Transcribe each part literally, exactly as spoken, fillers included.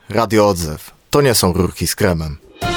Radio Odzew. To nie są rurki z kremem.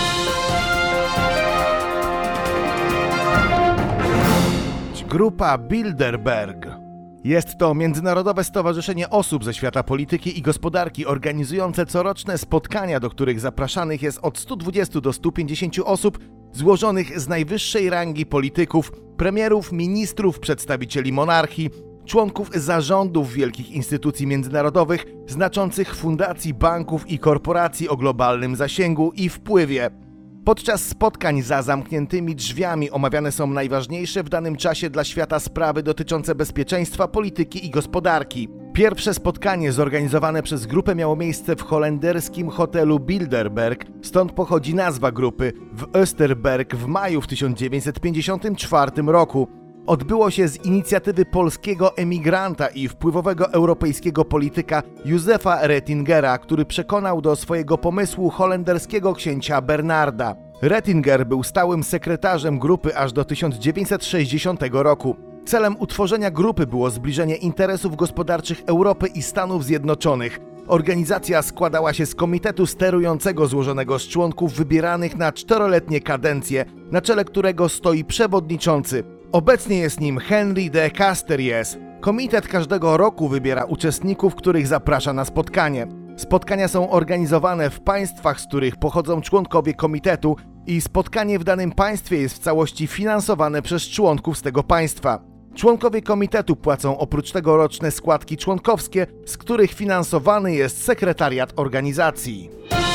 Grupa Bilderberg. Jest to międzynarodowe stowarzyszenie osób ze świata polityki i gospodarki organizujące coroczne spotkania, do których zapraszanych jest od stu dwudziestu do stu pięćdziesięciu osób złożonych z najwyższej rangi polityków, premierów, ministrów, przedstawicieli monarchii, członków zarządów wielkich instytucji międzynarodowych, znaczących fundacji, banków i korporacji o globalnym zasięgu i wpływie. Podczas spotkań za zamkniętymi drzwiami omawiane są najważniejsze w danym czasie dla świata sprawy dotyczące bezpieczeństwa, polityki i gospodarki. Pierwsze spotkanie zorganizowane przez grupę miało miejsce w holenderskim hotelu Bilderberg, stąd pochodzi nazwa grupy, w Österberg w maju w tysiąc dziewięćset pięćdziesiątym czwartym roku. Odbyło się z inicjatywy polskiego emigranta i wpływowego europejskiego polityka Józefa Rettingera, który przekonał do swojego pomysłu holenderskiego księcia Bernarda. Rettinger był stałym sekretarzem grupy aż do tysiąc dziewięćset sześćdziesiątego roku. Celem utworzenia grupy było zbliżenie interesów gospodarczych Europy i Stanów Zjednoczonych. Organizacja składała się z komitetu sterującego złożonego z członków wybieranych na czteroletnie kadencje, na czele którego stoi przewodniczący. Obecnie jest nim Henry de Casteries. Komitet każdego roku wybiera uczestników, których zaprasza na spotkanie. Spotkania są organizowane w państwach, z których pochodzą członkowie komitetu i spotkanie w danym państwie jest w całości finansowane przez członków z tego państwa. Członkowie komitetu płacą oprócz tego roczne składki członkowskie, z których finansowany jest sekretariat organizacji.